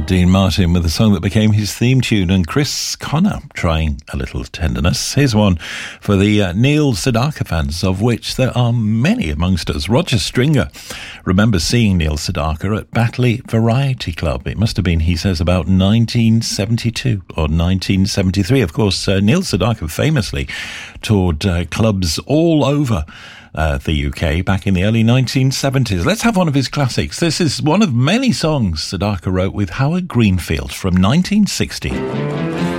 Dean Martin with a song that became his theme tune, and Chris Connor trying a little tenderness. Here's one for the Neil Sedaka fans, of which there are many amongst us. Roger Stringer remembers seeing Neil Sedaka at Batley Variety Club. It must have been, he says, about 1972 or 1973. Of course, Neil Sedaka famously toured clubs all over the UK back in the early 1970s. Let's have one of his classics. This is one of many songs Sedaka wrote with Howard Greenfield from 1960.